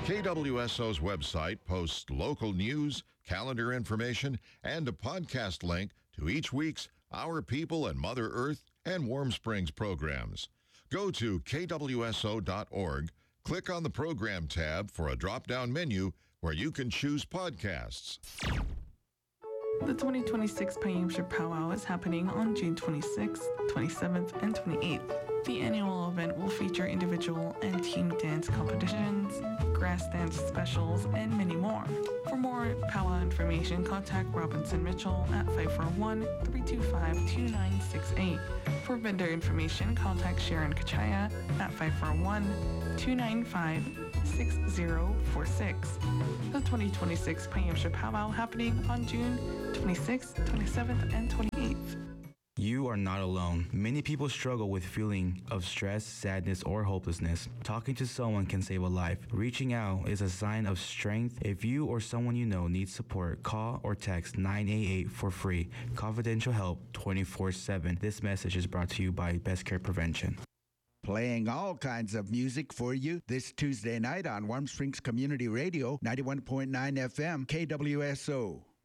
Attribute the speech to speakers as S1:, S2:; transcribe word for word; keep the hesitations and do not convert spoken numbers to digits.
S1: K W S O's website posts local news, calendar information, and a podcast link to each week's Our People and Mother Earth and Warm Springs programs. Go to K W S O dot org, click on the Program tab for a drop-down menu where you can choose podcasts.
S2: The twenty twenty-six Pine Hampshire Powwow is happening on June twenty-sixth, twenty-seventh, and twenty-eighth. The annual event will feature individual and team dance competitions, grass dance specials, and many more. For more powwow information, contact Robinson Mitchell at five four one, three two five, two nine six eight. For vendor information, contact Sharon Kachaya at five four one, two nine five, six zero four six. The twenty twenty-six Pine Hampshire Powwow happening on June twenty-sixth, twenty-seventh, and twenty-eighth.
S3: You are not alone. Many people struggle with feeling of stress, sadness, or hopelessness. Talking to someone can save a life. Reaching out is a sign of strength. If you or someone you know needs support, call or text nine eight eight for free. Confidential help twenty-four seven. This message is brought to you by Best Care Prevention.
S4: Playing all kinds of music for you this Tuesday night on Warm Springs Community Radio, ninety-one point nine F M, K W S O.